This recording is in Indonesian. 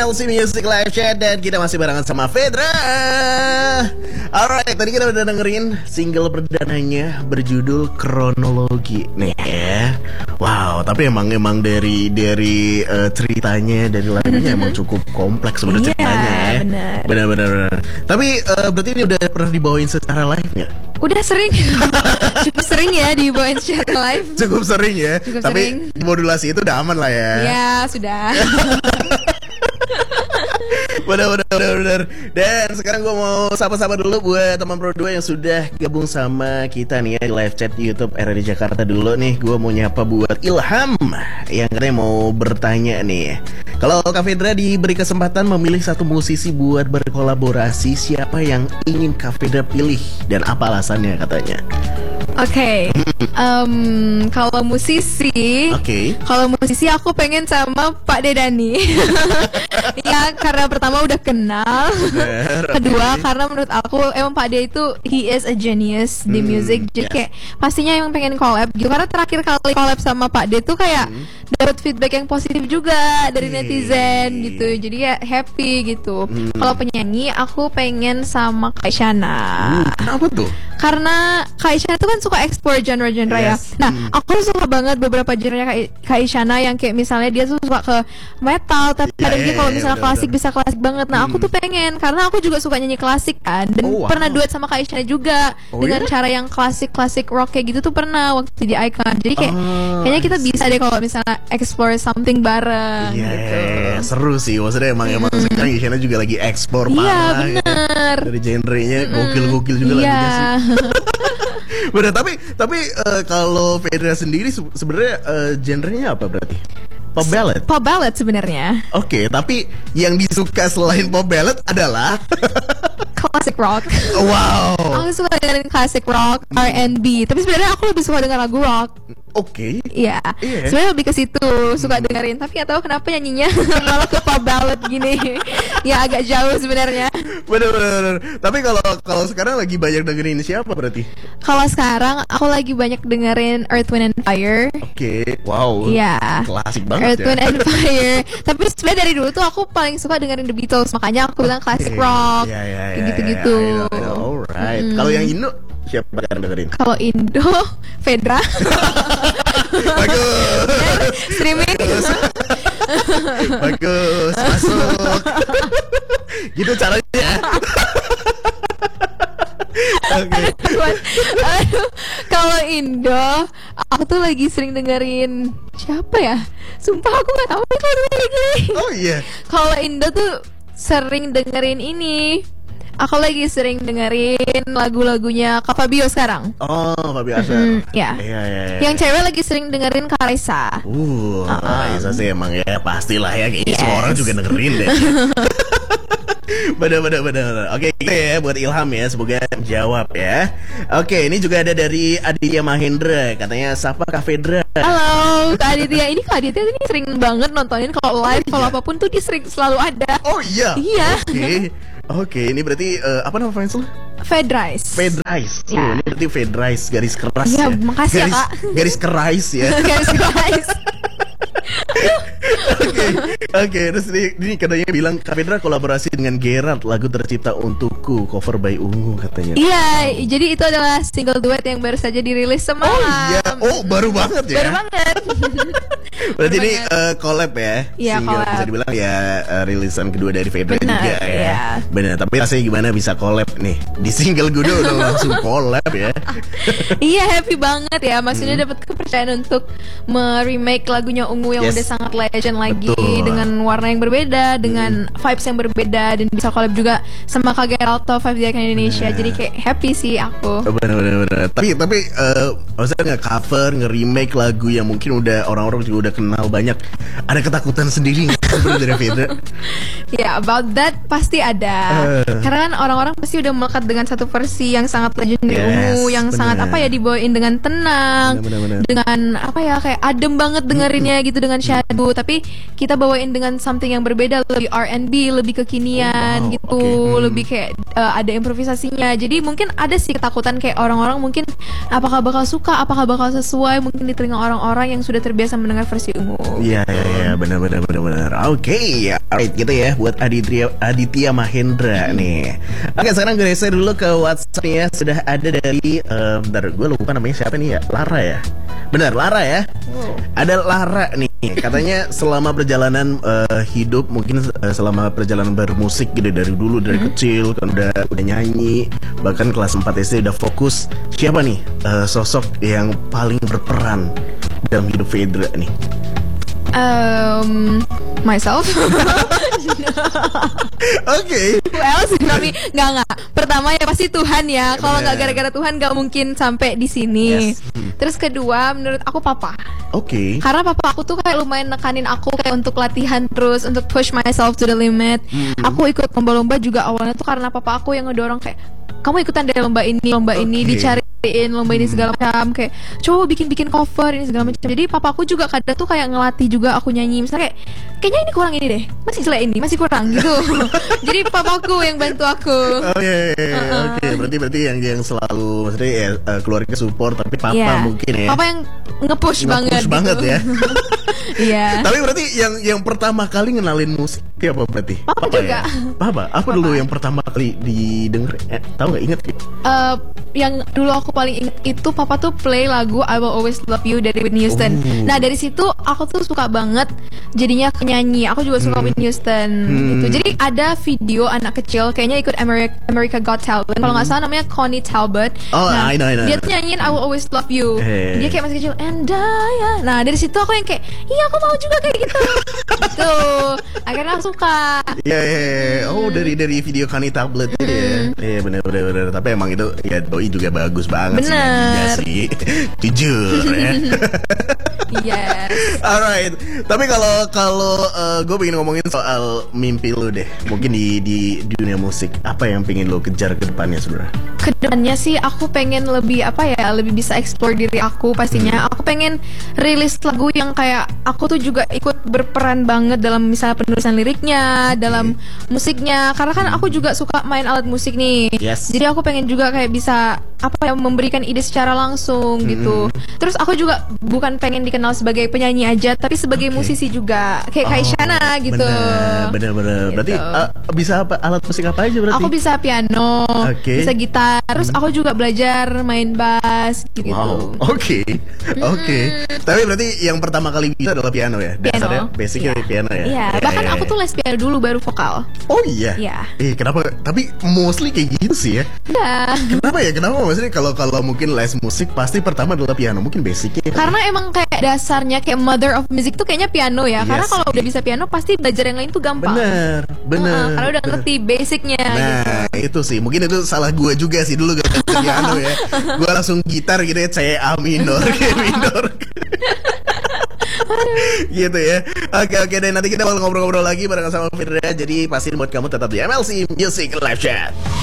LC Music Live Chat dan kita masih barengan sama Fedra. Alright, tadi kita udah dengerin single perdananya berjudul Kronologi. Nih ya. Wow, tapi emang dari ceritanya, dari lagunya emang cukup kompleks sebenarnya ceritanya ya. Benar. Tapi berarti ini udah pernah dibawain secara live nggak? Udah sering. Cukup sering ya dibawain secara live. Cukup sering ya. Tapi sering. Modulasi itu udah aman lah ya. Ya, sudah. Benar. Dan sekarang gue mau sapa-sapa dulu buat teman Pro 2 yang sudah gabung sama kita nih ya di live chat YouTube RRI Jakarta dulu nih. Gue mau nyapa buat Ilham yang katanya mau bertanya nih. Kalau Kak Fedra diberi kesempatan memilih satu musisi buat berkolaborasi, siapa yang ingin Kak Fedra pilih dan apa alasannya katanya? Oke. Kalau musisi, kalau musisi aku pengen sama Pak Dedani. Ya, karena pertama udah kenal. Kedua, karena menurut aku emang Pak De itu he is a genius di music. Jadi kayak pastinya emang pengen collab gitu. Karena terakhir kali collab sama Pak De tuh kayak dapat feedback yang positif juga dari netizen gitu. Jadi ya happy gitu. Kalau penyanyi aku pengen sama Kaisyana. Kenapa tuh? Karena Kaisyana tuh kan suka explore genre-genre ya. Nah, aku suka banget beberapa genre Kaisyana yang kayak misalnya dia tuh suka ke metal, tapi kadang dia kalau misalnya klasik bisa klasik banget. Nah, aku tuh pengen karena aku juga suka nyanyi klasik kan, dan pernah duet sama Kaisyana juga dengan cara yang klasik rock kayak gitu tuh pernah waktu di Icon. Jadi kayak kayaknya kita bisa deh kalau misalnya explore something bareng gitu. Seru sih, maksudnya emang sekarang Kaisyana juga lagi explore parah. Iya, bener. Dari genre-nya gokil juga lagunya sih. Bener, tapi kalau Fedra sendiri sebenarnya genrenya apa berarti? Pop ballad? Pop ballad sebenarnya. Oke, tapi yang disuka selain pop ballad adalah classic rock. Wow. Aku suka dengerin classic rock, R&B. Tapi sebenarnya aku lebih suka dengar lagu rock. Oke. Iya. Sebenarnya lebih ke situ suka dengerin. Tapi gak tahu kenapa nyanyinya malah ke pop ballad gini. Ya agak jauh sebenarnya. Bener. Tapi kalau sekarang lagi banyak dengerin siapa berarti? Kalau sekarang aku lagi banyak dengerin Earth, Wind and Fire. Oke. Wow. Iya. Klasik banget. Earth, Wind and Fire. Tapi sebenarnya dari dulu tuh aku paling suka dengerin The Beatles. Makanya aku bilang classic rock. Gitu-gitu. Alright. Kalau yang Indo siapa yang dengerin? Kalau Indo, Fedra. Bagus. Streaming. Bagus. Masuk. Gitu caranya. Aduh, kalau Indo, aku tuh lagi sering dengerin siapa ya? Sumpah aku nggak tahu nih kalau dengerin gini. Oh iya. Kalau Indo tuh sering dengerin ini. Aku lagi sering dengerin lagu-lagunya Kak Fabio sekarang. Oh, Fabio Asher. Ya. Iya. Yang cewek lagi sering dengerin Kak Raisa. Raisa sih emang ya pastilah ya, kayaknya semua orang juga dengerin deh. Bener. Oke, gitu ya buat Ilham ya, semoga jawab ya. Oke, ini juga ada dari Aditya Mahendra, katanya sapa Kak Fedra. Halo Kak Aditya, ini Kak Aditya ini sering banget nontonin kalau live, kalau apapun tuh dia sering selalu ada. Oh iya. Iya. Oke, ini berarti apa nama fans lu? Fedrice. Ini berarti Fedrice garis keras ya. Iya, makasih ya Kak. Garis keras ya. Garis keras. Oke, terus ini katanya bilang Kak Fedra kolaborasi dengan Gerard, lagu tercipta untukku, cover by Ungu katanya. Iya, jadi itu adalah single duet yang baru saja dirilis semalam. Oh iya, baru banget ya. Baru banget. Berarti ini collab ya. Iya, collab. Bisa dibilang ya rilisan kedua dari Fedra juga ya. Iya. Benar, tapi rasanya gimana bisa collab nih? Di single gue udah langsung collab ya. Iya, happy banget ya. Maksudnya dapat kepercayaan untuk remake lagunya Ungu yang udah sangat legend lagi. Betul. Dengan warna yang berbeda, dengan vibes yang berbeda, dan bisa collab juga sama Kak Geralto, Five Day Indonesia. Jadi kayak happy sih aku. Bener. Tapi maksudnya nge-cover, nge-remake lagu yang mungkin udah orang-orang juga udah kenal banyak. Ada ketakutan sendiri nggak dari Fedra? Ya, about that pasti ada. Karena kan orang-orang pasti udah melekat dengan satu versi yang sangat legend dari Ungu, yang sangat dibawain dengan tenang, dengan kayak adem banget dengerinnya gitu dengan syahdu. Tapi kita bawain dengan something yang berbeda, lebih R&B, lebih kekinian gitu, lebih kayak ada improvisasinya. Jadi mungkin ada sih ketakutan kayak orang-orang mungkin apakah bakal suka, apakah bakal sesuai mungkin di telinga orang-orang yang sudah terbiasa mendengar versi ungu. Iya, benar. Oke, alright gitu ya buat Aditya Mahendra nih. Oke, sekarang gue geser dulu ke WhatsApp-nya. Sudah ada dari bentar, gue lupa namanya siapa nih ya? Lara ya? Benar, Lara ya? Ada Lara nih. Katanya selama perjalanan hidup, mungkin selama perjalanan bermusik gitu, dari dulu, dari kecil kan udah nyanyi, bahkan kelas 4 SD udah fokus. Siapa nih sosok yang paling berperan dalam hidup Fedra nih? Myself. Oke. Who else? Tapi nggak. Pertama ya pasti Tuhan ya. Kalau nggak gara-gara Tuhan nggak mungkin sampai di sini. Yes. Terus kedua menurut aku papa. Oke. Karena papa aku tuh kayak lumayan nekanin aku kayak untuk latihan terus, untuk push myself to the limit. Aku ikut lomba-lomba juga awalnya tuh karena papa aku yang ngedorong kayak kamu ikutan deh lomba ini, dicariin lomba ini segala macam, kayak coba bikin cover ini segala macam. Jadi papa aku juga kadang tuh kayak ngelatih juga aku nyanyi, misalnya kayaknya ini kurang ini deh, masih jelek ini, masih kurang gitu. Jadi papaku yang bantu aku. Oh iya. Oke. Berarti yang selalu maksudnya ya, keluarga support, tapi papa mungkin ya. Papa yang nge-push banget gitu. Ya. Iya. Tapi berarti yang pertama kali ngenalin musik apa berarti? Papa juga. Ya? Papa. Apa dulu yang pertama kali didengar? Tahu nggak, inget? Yang dulu aku paling inget itu papa tuh play lagu I Will Always Love You dari Whitney Houston. Nah dari situ aku tuh suka banget jadinya penyanyi. Aku juga suka Whitney Houston gitu. Jadi ada video anak kecil kayaknya ikut America Got Talent. Kalau nggak salah namanya Connie Talbot. Nah, I know. Dia tuh nyanyiin I Will Always Love You. Dia kayak masih kecil and I. Nah dari situ aku yang kayak iya aku mau juga kayak gitu. Gitu. Akhirnya aku suka. Iya. Oh dari video Connie Talbot itu ya. Iya benar. Tapi emang itu ya doi juga bagus banget sih. Jujur ya. Yes. Alright. Tapi kalau gue pengen ngomongin soal mimpi lu deh. Mungkin di dunia musik, apa yang pengen lu kejar ke depannya sebenarnya? Kedepannya sih aku pengen lebih lebih bisa explore diri aku pastinya. Aku pengen rilis lagu yang kayak aku tuh juga ikut berperan banget dalam misalnya penulisan liriknya, dalam musiknya. Karena kan aku juga suka main alat musik nih. Yes. Jadi aku pengen juga kayak bisa memberikan ide secara langsung gitu. Terus aku juga bukan pengen dikenal sebagai penyanyi aja, tapi sebagai musisi juga kayak Kaisyana gitu. Bener. Gitu. Berarti bisa apa, alat musik apa aja berarti? Aku bisa piano, bisa gitar. Terus aku juga belajar main bass gitu. Wow. Oke. Tapi berarti yang pertama kali bisa adalah piano ya? Dasarnya basicnya piano ya? Iya. Bahkan aku tuh les piano dulu baru vokal. Oh iya. Kenapa? Tapi mostly kayak gitu sih ya? Iya. Kenapa maksudnya kalau mungkin les musik pasti pertama adalah piano, mungkin basicnya. Karena emang kayak dasarnya kayak mother of music tuh kayaknya piano ya. Karena kalau udah bisa piano pasti belajar yang lain tuh gampang. Bener. Karena udah ngerti basicnya. Nah gitu sih. Mungkin itu salah gue juga sih dulu gak ngerti piano ya. Gue langsung gitar gitu ya, C A minor, G minor. Gitu ya. Oke deh, nanti kita bakal ngobrol-ngobrol lagi bareng sama Fedra. Jadi pastiin buat kamu tetap di MLC Music Live Chat.